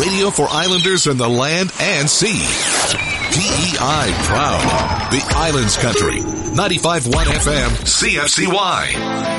radio for islanders in the land and sea. PEI proud. The Islands Country. 95.1 FM, CFCY.